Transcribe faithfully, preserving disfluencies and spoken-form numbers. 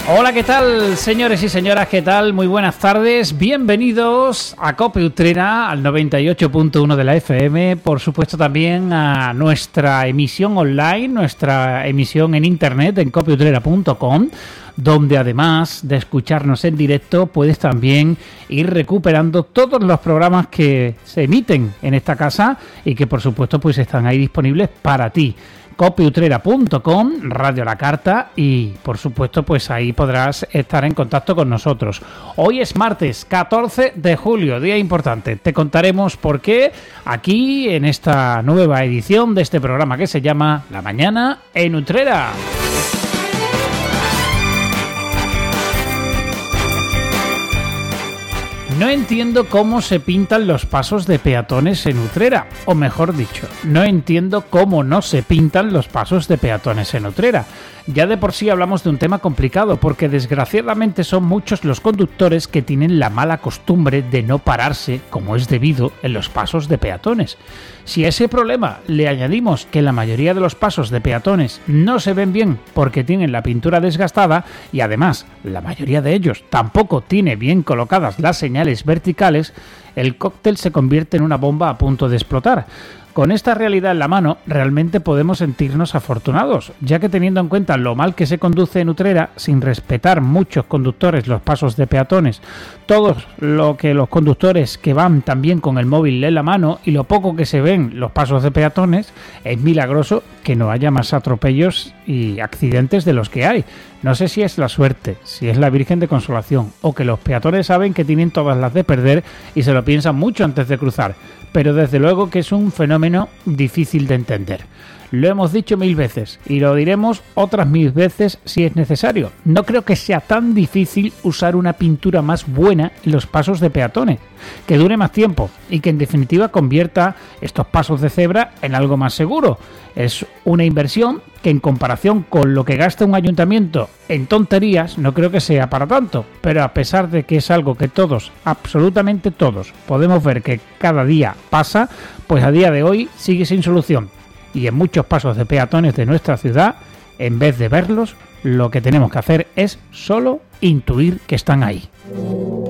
Hola, ¿qué tal, señores y señoras? ¿Qué tal? Muy buenas tardes. Bienvenidos a Cope Utrera, al noventa y ocho punto uno de la F M. Por supuesto, también a nuestra emisión online, nuestra emisión en internet en cope utrera punto com, donde además de escucharnos en directo, puedes también ir recuperando todos los programas que se emiten en esta casa y que, por supuesto, pues están ahí disponibles para ti. cope utrera punto com, Radio La Carta, y por supuesto pues ahí podrás estar en contacto con nosotros. Hoy es martes catorce de julio, día importante. Te contaremos por qué aquí en esta nueva edición de este programa que se llama La Mañana en Utrera. No entiendo cómo se pintan los pasos de peatones en Utrera, o mejor dicho, no entiendo cómo no se pintan los pasos de peatones en Utrera. Ya de por sí hablamos de un tema complicado, porque desgraciadamente son muchos los conductores que tienen la mala costumbre de no pararse, como es debido, en los pasos de peatones. Si a ese problema le añadimos que la mayoría de los pasos de peatones no se ven bien porque tienen la pintura desgastada y además la mayoría de ellos tampoco tiene bien colocadas las señales verticales, el cóctel se convierte en una bomba a punto de explotar. Con esta realidad en la mano, realmente podemos sentirnos afortunados, ya que teniendo en cuenta lo mal que se conduce en Utrera, sin respetar muchos conductores los pasos de peatones, todo lo que los conductores que van también con el móvil en la mano y lo poco que se ven los pasos de peatones, es milagroso que no haya más atropellos y accidentes de los que hay. No sé si es la suerte, si es la Virgen de Consolación, o que los peatones saben que tienen todas las de perder y se lo piensan mucho antes de cruzar, pero desde luego que es un fenómeno difícil de entender. Lo hemos dicho mil veces y lo diremos otras mil veces si es necesario. No creo que sea tan difícil usar una pintura más buena en los pasos de peatones, que dure más tiempo y que en definitiva convierta estos pasos de cebra en algo más seguro. Es una inversión que en comparación con lo que gasta un ayuntamiento en tonterías no creo que sea para tanto, pero a pesar de que es algo que todos, absolutamente todos, podemos ver que cada día pasa, pues a día de hoy sigue sin solución. Y en muchos pasos de peatones de nuestra ciudad, en vez de verlos, lo que tenemos que hacer es solo intuir que están ahí.